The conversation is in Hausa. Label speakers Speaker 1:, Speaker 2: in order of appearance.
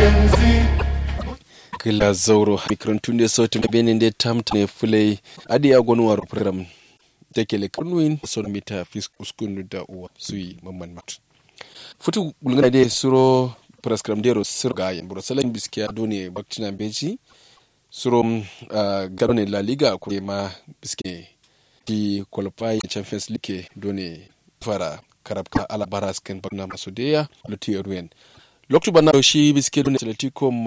Speaker 1: kila zauro mikrontunde sote benende tamtane fulay adi agonwar program tekele kunwin son mita fiskuskunu da uwa sui mamman mat futu gulngana de suro prescribe dero suro ga yan bursalan biskiya done baktina beji suro garone la liga ko ma biske di qualify champions league done fara karabka ala baras kan bakna masudeya luti ruwen loktu banna shi biske done atletico